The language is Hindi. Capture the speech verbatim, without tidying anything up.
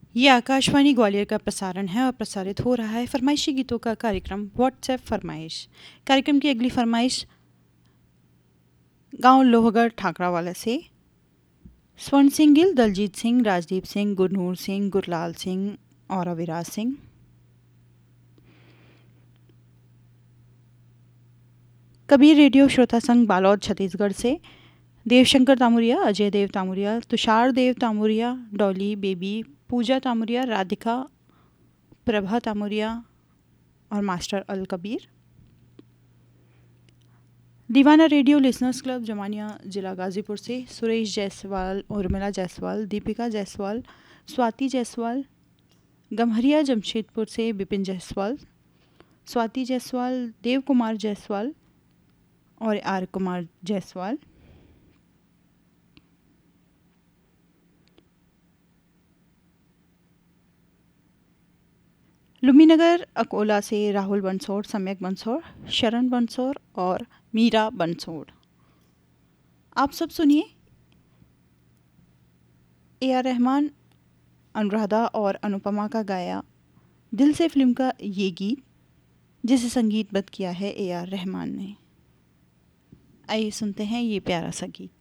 ये आकाशवाणी ग्वालियर का प्रसारण है और प्रसारित हो रहा है फरमाइशी गीतों का कार्यक्रम व्हाट्सएप फरमाइश। कार्यक्रम की अगली फरमाइश गांव लोहगढ़ ठाकरावाला से स्वर्ण सिंह गिल, दलजीत सिंह, राजदीप सिंह, गुरनूर सिंह, गुरलाल सिंह और अविराज सिंह। कबीर रेडियो श्रोता संघ बालौद छत्तीसगढ़ से देवशंकर तामुरिया, अजय देव तामुरिया, तुषार देव तामुरिया, डॉली बेबी, पूजा तामुरिया, राधिका, प्रभा तामुरिया और मास्टर अल कबीर। दीवाना रेडियो लिसनर्स क्लब जमानिया जिला गाजीपुर से सुरेश जायसवाल, उर्मिला जायसवाल, दीपिका जायसवाल, स्वाति जायसवाल। गम्हरिया जमशेदपुर से बिपिन जायसवाल, स्वाति जायसवाल, देव कुमार जायसवाल और आर कुमार जायसवाल। लुम्बिनगर अकोला से राहुल बंसोड़, सम्यक बंसोड़, शरण बंसोड़ और मीरा बंसोड़। आप सब सुनिए ए आर रहमान, अनुराधा और अनुपमा का गाया दिल से फिल्म का ये गीत, जिसे संगीतबद्ध किया है ए आर रहमान ने। आइए सुनते हैं ये प्यारा सा गीत।